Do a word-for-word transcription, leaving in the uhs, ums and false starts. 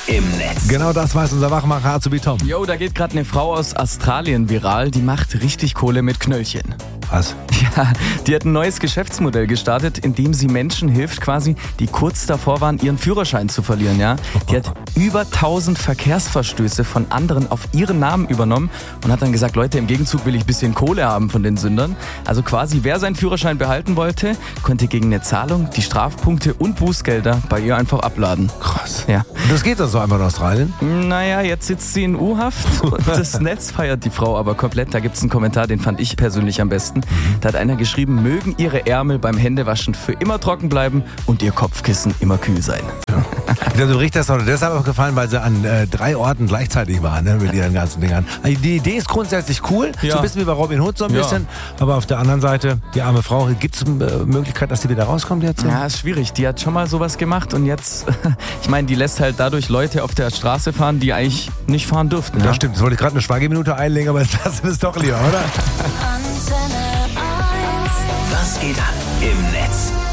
im Netz. Genau das weiß unser Wachmacher Azubi Tom. Jo, da geht gerade eine Frau aus Australien viral, die macht richtig Kohle mit Knöllchen. Was? Ja, die hat ein neues Geschäftsmodell gestartet, in dem sie Menschen hilft quasi, die kurz davor waren, ihren Führerschein zu verlieren. Ja? Die hat über tausend Verkehrsverstöße von anderen auf ihren Namen übernommen und hat dann gesagt, Leute, im Gegenzug will ich ein bisschen Kohle haben von den Sündern. Also quasi, wer seinen Führerschein behalten wollte, konnte gegen eine Zahlung die Strafpunkte und Bußgelder bei ihr einfach abladen. Krass. Ja. Das geht doch so einfach in Australien? Naja, jetzt sitzt sie in U-Haft und das Netz feiert die Frau aber komplett. Da gibt es einen Kommentar, den fand ich persönlich am besten. Da hat einer geschrieben, mögen ihre Ärmel beim Händewaschen für immer trocken bleiben und ihr Kopfkissen immer kühl sein. Ja. Ich glaube, der Bericht ist auch deshalb aufgefallen, weil sie an äh, drei Orten gleichzeitig waren, ne, mit ihren ganzen Dingern. Also die Idee ist grundsätzlich cool, Ja. so ein bisschen wie bei Robin Hood so ein Ja. bisschen. Aber auf der anderen Seite, die arme Frau, gibt es äh, Möglichkeit, dass sie wieder rauskommt jetzt? Ja, ist schwierig. Die hat schon mal sowas gemacht und jetzt, ich meine, die lässt halt dadurch Leute auf der Straße fahren, die eigentlich nicht fahren dürften. Ja, Ja? stimmt. Jetzt wollte ich gerade eine Schweigeminute einlegen, aber jetzt lassen wir es doch lieber, oder? Was geht ab im Netz?